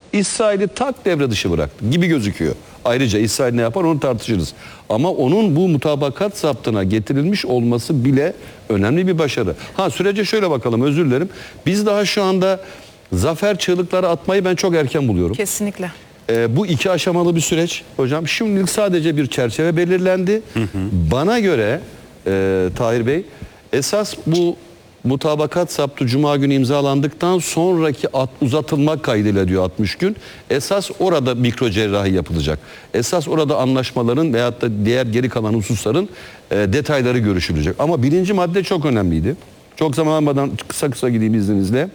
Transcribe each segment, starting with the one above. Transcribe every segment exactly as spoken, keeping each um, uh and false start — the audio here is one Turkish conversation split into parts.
İsrail'i tak devre dışı bıraktı gibi gözüküyor. Ayrıca İsrail ne yapar onu tartışırız. Ama onun bu mutabakat zaptına getirilmiş olması bile önemli bir başarı. Ha sürece şöyle bakalım, özür dilerim. Biz daha şu anda zafer çığlıkları atmayı ben çok erken buluyorum. Kesinlikle. Ee, bu iki aşamalı bir süreç hocam. Şimdilik sadece bir çerçeve belirlendi. Hı hı. Bana göre e, Tahir Bey, esas bu mutabakat zaptı Cuma günü imzalandıktan sonraki at, uzatılmak kaydıyla diyor altmış gün. Esas orada mikro cerrahi yapılacak. Esas orada anlaşmaların veyahut da diğer geri kalan hususların e, detayları görüşülecek. Ama birinci madde çok önemliydi. Çok zaman almadan kısa kısa gideyim izninizle.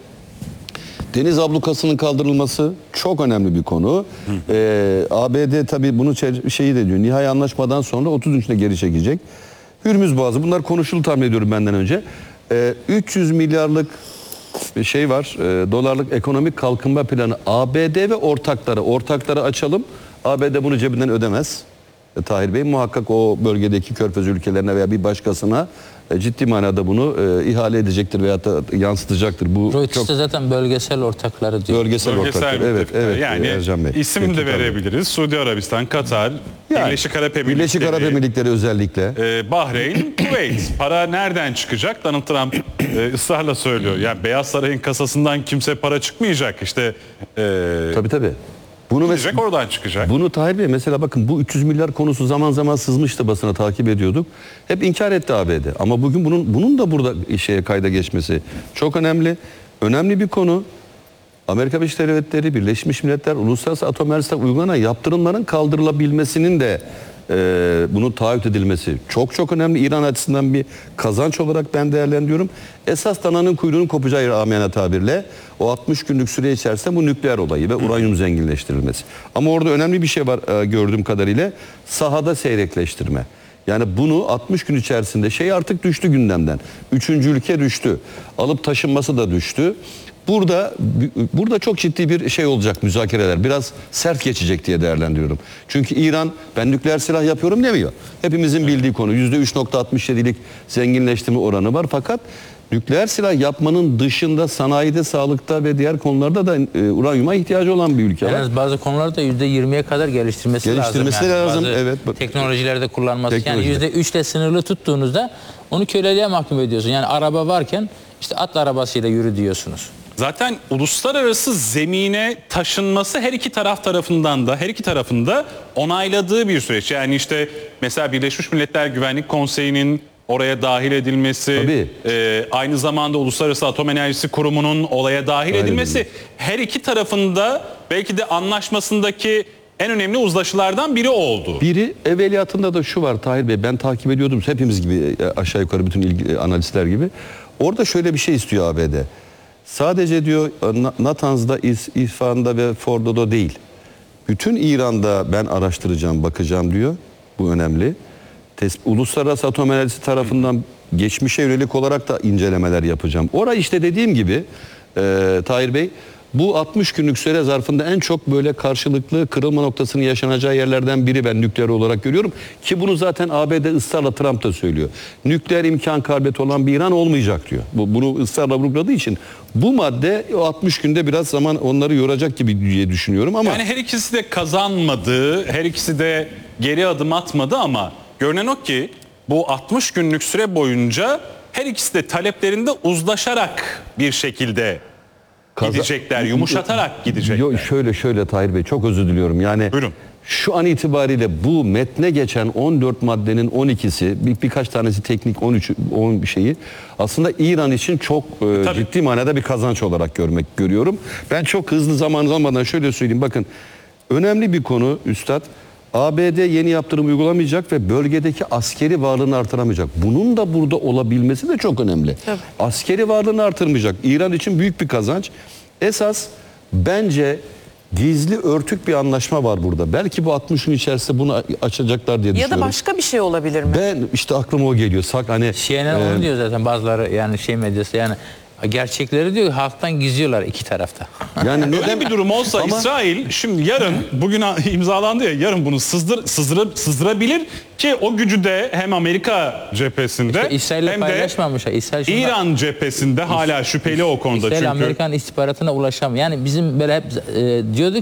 Deniz ablukasının kaldırılması çok önemli bir konu. Ee, A B D tabii bunu şeyi de diyor. Nihai anlaşmadan sonra otuz üçüne geri çekecek. Hürmüz Boğazı, bunlar konuşuldu tahmin ediyorum benden önce. Ee, üç yüz milyarlık bir şey var. E, dolarlık ekonomik kalkınma planı A B D ve ortakları. Ortakları açalım. A B D bunu cebinden ödemez. E, Tahir Bey muhakkak o bölgedeki körfez ülkelerine veya bir başkasına e, ciddi manada bunu e, ihale edecektir veya da yansıtacaktır. Bu Reuters çok zaten bölgesel ortakları diyor. Bölgesel, Bölgesel ortaklar. Evet, evet. Yani Ercan Bey. isim de Peki, verebiliriz. Suudi Arabistan, Katar, Yani, Birleşik Arap Emirlikleri, Birleşik Arap Emirlikleri özellikle. e, Bahreyn, Kuveyt. Para nereden çıkacak? Donald Trump e, ısrarla söylüyor. Yani Beyaz Saray'ın kasasından kimse para çıkmayacak. İşte e, Tabii tabii. Bunu gidecek, mesela, oradan çıkacak. bunu Tahir Bey mesela bakın bu üç yüz milyar konusu zaman zaman sızmıştı, basına takip ediyorduk. Hep inkar etti A B D. Ama bugün bunun bunun da burada şeye kayda geçmesi çok önemli. Önemli bir konu. Amerika Birleşik Devletleri, Birleşmiş Milletler, Uluslararası Atom Enerjisi'ne uygulanan yaptırımların kaldırılabilmesinin de e, bunun taahhüt edilmesi çok çok önemli. İran açısından bir kazanç olarak ben değerlendiriyorum. Esas dananın kuyruğunun kopacağı amiyane tabirle o altmış günlük süre içerisinde bu nükleer olayı ve uranyum zenginleştirilmesi. Ama orada önemli bir şey var e, gördüğüm kadarıyla, sahada seyrekleştirme. Yani bunu altmış gün içerisinde şey artık düştü gündemden. Üçüncü ülke düştü. Alıp taşınması da düştü. Burada burada çok ciddi bir şey olacak, müzakereler. Biraz sert geçecek diye değerlendiriyorum. Çünkü İran ben nükleer silah yapıyorum demiyor. Hepimizin bildiği konu. yüzde üç nokta altmış yedilik zenginleştirme oranı var. Fakat nükleer silah yapmanın dışında sanayide, sağlıkta ve diğer konularda da e, uranyuma ihtiyacı olan bir ülke var. Yani bazı konularda yüzde yirmiye kadar geliştirmesi, Geliştirmesi lazım. Yani. lazım, Bazı evet. teknolojilerde kullanması. Teknolojide. Yani yüzde üçle sınırlı tuttuğunuzda onu köleliğe mahkum ediyorsun. Yani araba varken işte at arabasıyla yürü diyorsunuz. Zaten uluslararası zemine taşınması her iki taraf tarafından da her iki tarafında onayladığı bir süreç. Yani işte mesela Birleşmiş Milletler Güvenlik Konseyi'nin oraya dahil edilmesi, e, aynı zamanda Uluslararası Atom Enerjisi Kurumu'nun olaya dahil Aynen edilmesi öyle. her iki tarafında belki de anlaşmasındaki en önemli uzlaşılardan biri oldu. Biri evveliyatında da şu var Tahir Bey, ben takip ediyordum hepimiz gibi, aşağı yukarı bütün ilgi, analistler gibi. Orada şöyle bir şey istiyor A B D. Sadece diyor Natanz'da, İsfahan'da ve Fordo'da değil. Bütün İran'da ben araştıracağım, bakacağım diyor. Bu önemli. Tes- Uluslararası Atom Enerjisi tarafından geçmişe yönelik olarak da incelemeler yapacağım. Orada işte dediğim gibi e, Tahir Bey, bu altmış günlük süre zarfında en çok böyle karşılıklı kırılma noktasının yaşanacağı yerlerden biri ben nükleer olarak görüyorum. Ki bunu zaten A B D ısrarla, Trump da söylüyor. Nükleer imkan kabiliyeti olan bir İran olmayacak diyor. Bu, bunu ısrarla vurguladığı için bu madde o altmış günde biraz zaman onları yoracak gibi diye düşünüyorum ama... Yani her ikisi de kazanmadı, her ikisi de geri adım atmadı ama görünen o ki bu altmış günlük süre boyunca her ikisi de taleplerinde uzlaşarak bir şekilde gidecekler, yumuşatarak gidecekler. Yo, şöyle şöyle Tahir Bey, çok özür diliyorum. Yani Buyurun. şu an itibariyle bu metne geçen on dört maddenin on ikisi, bir, birkaç tanesi teknik, on üç on bir şeyi aslında İran için çok e, ciddi manada bir kazanç olarak görmek görüyorum. Ben çok hızlı zaman almadan şöyle söyleyeyim. Bakın, önemli bir konu üstad. A B D yeni yaptırım uygulamayacak ve bölgedeki askeri varlığını artıramayacak. Bunun da burada olabilmesi de çok önemli. Tabii. Askeri varlığını artırmayacak. İran için büyük bir kazanç. Esas bence gizli örtük bir anlaşma var burada. Belki bu altmış gün içerisinde bunu açacaklar diye Ya düşünüyorum. da başka bir şey olabilir mi? Ben işte aklıma o geliyor. Sak hani C N N e, onu diyor zaten bazıları, yani şey medyası, yani gerçekleri diyor halktan gizliyorlar iki tarafta. yani Öyle neden bir durum olsa Ama- İsrail şimdi yarın, bugün imzalandı ya, yarın bunu sızdır, sızdır, sızdırabilir ki o gücü de hem Amerika cephesinde İşte İsrail'le hem de paylaşmamış. İsrail şunda- İran cephesinde hala şüpheli o konuda İsrail çünkü. Amerikan istihbaratına ulaşamıyor. Yani bizim böyle hep e, diyorduk